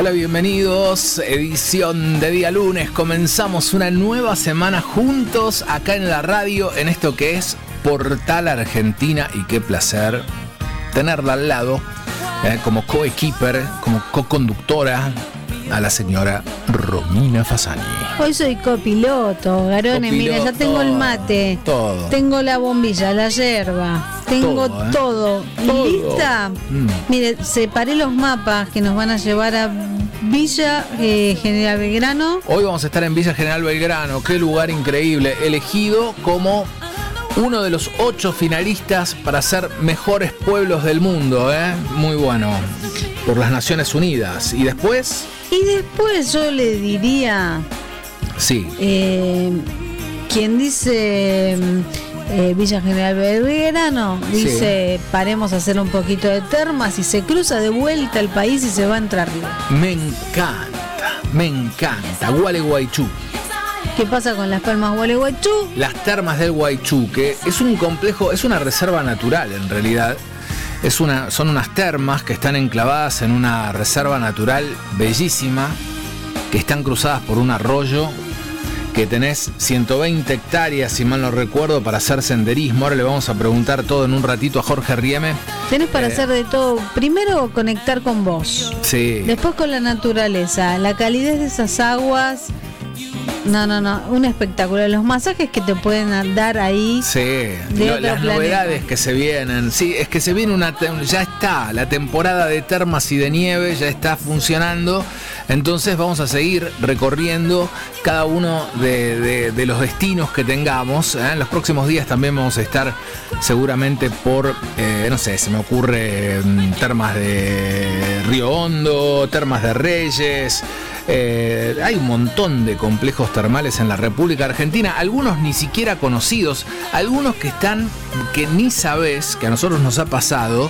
Hola, bienvenidos, edición de día lunes. Comenzamos una nueva semana juntos acá en la radio, en esto que es Portal Argentina. Y qué placer tenerla al lado, como co-equiper, como co-conductora, a la señora Romina Fasani. Hoy soy copiloto, Garone, mira, ya tengo el mate, todo. Tengo la bombilla, la yerba, tengo todo. ¿Lista? Mire, separé los mapas que nos van a llevar a Villa General Belgrano. Hoy vamos a estar en Villa General Belgrano, qué lugar increíble, elegido como uno de los 8 finalistas para ser mejores pueblos del mundo, muy bueno, por las Naciones Unidas. Y después yo le diría, sí, quien dice Villa General Belgrano, dice, sí, paremos a hacer un poquito de termas, y se cruza de vuelta el país y se va a Entre Ríos. Me encanta, Gualeguaychú. ¿Qué pasa con las palmas Gualeguaychú? Las termas del Guaychú, que es un complejo, es una reserva natural en realidad. Son unas termas que están enclavadas en una reserva natural bellísima, que están cruzadas por un arroyo, que tenés 120 hectáreas, si mal no recuerdo, para hacer senderismo. Ahora le vamos a preguntar todo en un ratito a Jorge Rieme. Tenés para hacer de todo. Primero conectar con vos. Sí. Después con la naturaleza, la calidez de esas aguas. No, un espectáculo. Los masajes que te pueden dar ahí. Sí, las novedades que se vienen. Sí, es que se viene ya está, la temporada de termas y de nieve ya está funcionando. Entonces vamos a seguir recorriendo cada uno de los destinos que tengamos. En los próximos días también vamos a estar seguramente por, no sé, se me ocurre termas de Río Hondo, termas de Reyes. Hay un montón de complejos termales en la República Argentina, algunos ni siquiera conocidos, algunos que ni sabés, que a nosotros nos ha pasado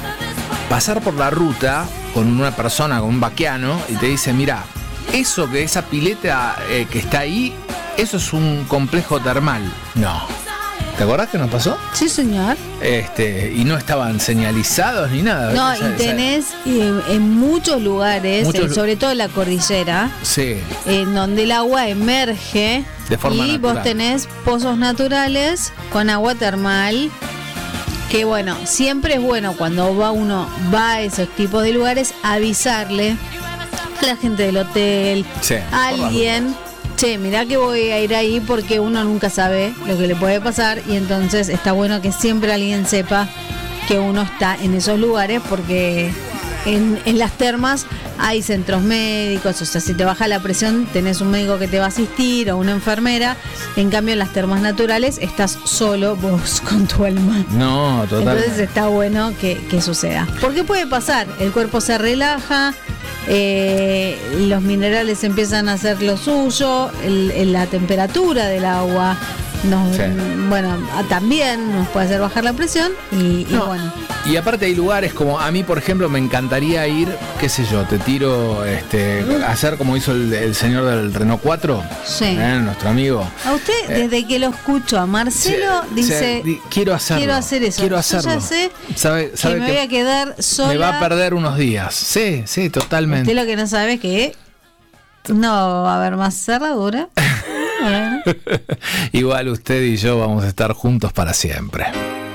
pasar por la ruta con una persona, con un vaquiano, y te dice, mira, esa pileta que está ahí, eso es un complejo termal. No. ¿Te acordás que nos pasó? Sí, señor. Y no estaban señalizados ni nada. No, y tenés en muchos lugares, sobre todo en la cordillera, sí, en donde el agua emerge de forma y natural. Vos tenés pozos naturales con agua termal. Que bueno, siempre es bueno cuando uno va a esos tipos de lugares avisarle a la gente del hotel, sí, a alguien. Che, mirá que voy a ir ahí porque uno nunca sabe lo que le puede pasar, y entonces está bueno que siempre alguien sepa que uno está en esos lugares, porque en las termas hay centros médicos, o sea, si te baja la presión tenés un médico que te va a asistir o una enfermera. En cambio en las termas naturales estás solo vos con tu alma. No, total. Entonces está bueno que suceda. Porque puede pasar, el cuerpo se relaja, los minerales empiezan a hacer lo suyo, la temperatura del agua sí, bueno, también nos puede hacer bajar la presión y bueno. Y aparte hay lugares como, a mí por ejemplo me encantaría ir, qué sé yo, te tiro, hacer como hizo el señor del Renault 4, sí, nuestro amigo. A usted, desde que lo escucho a Marcelo, dice, quiero hacer eso. Quiero hacerlo. Yo ya sé sabe que me voy a quedar sola. Me va a perder unos días. Sí, totalmente. Usted lo que no sabe es que no va a haber más cerradura. Igual usted y yo vamos a estar juntos para siempre.